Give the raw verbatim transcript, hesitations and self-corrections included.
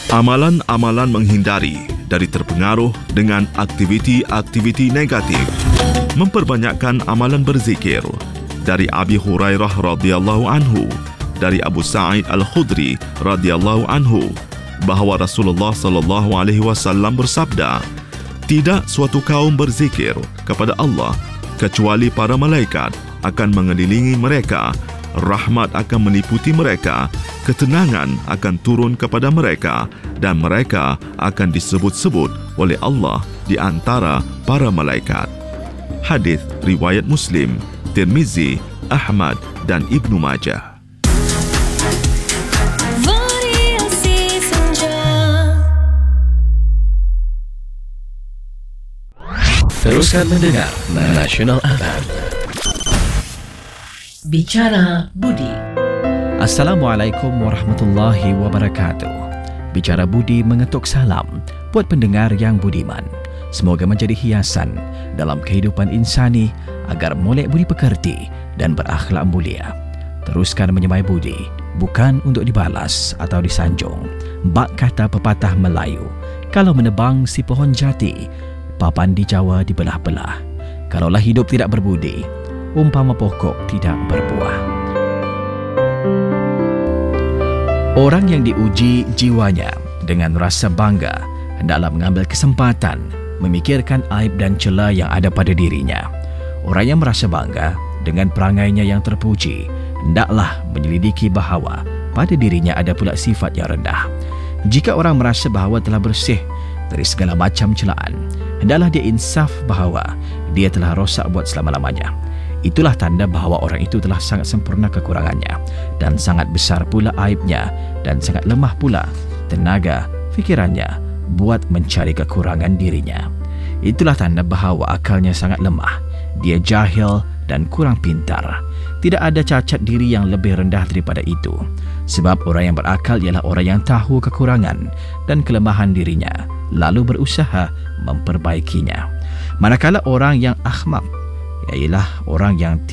Amalan-amalan menghindari dari terpengaruh dengan aktiviti-aktiviti negatif. Memperbanyakkan amalan berzikir. Dari Abi Hurairah radhiyallahu anhu, dari Abu Sa'id Al-Khudri radhiyallahu anhu, bahawa Rasulullah sallallahu alaihi wasallam bersabda, tidak suatu kaum berzikir kepada Allah kecuali para malaikat akan mengelilingi mereka, rahmat akan meliputi mereka, ketenangan akan turun kepada mereka, dan mereka akan disebut-sebut oleh Allah di antara para malaikat. Hadis riwayat Muslim, Tirmizi, Ahmad dan Ibnu Majah. Teruskan mendengar Nasional F M. Bicara Budi. Assalamualaikum warahmatullahi wabarakatuh. Bicara Budi mengetuk salam buat pendengar yang budiman. Semoga menjadi hiasan dalam kehidupan insani agar molek budi pekerti dan berakhlak mulia. Teruskan menyemai budi, bukan untuk dibalas atau disanjung. Bak kata pepatah Melayu, kalau menebang si pohon jati, papan di Jawa dibelah-belah. Kalaulah hidup tidak berbudi, umpama pokok tidak berbuah. Orang yang diuji jiwanya dengan rasa bangga hendaklah mengambil kesempatan memikirkan aib dan celah yang ada pada dirinya. Orang yang merasa bangga dengan perangainya yang terpuji hendaklah menyelidiki bahawa pada dirinya ada pula sifat yang rendah. Jika orang merasa bahawa telah bersih dari segala macam celaan, hendaklah dia insaf bahawa dia telah rosak buat selama-lamanya. Itulah tanda bahawa orang itu telah sangat sempurna kekurangannya dan sangat besar pula aibnya dan sangat lemah pula tenaga fikirannya buat mencari kekurangan dirinya. Itulah tanda bahawa akalnya sangat lemah. Dia jahil dan kurang pintar. Tidak ada cacat diri yang lebih rendah daripada itu. Sebab orang yang berakal ialah orang yang tahu kekurangan dan kelemahan dirinya, lalu berusaha memperbaikinya. Manakala orang yang akhmak ialah orang yang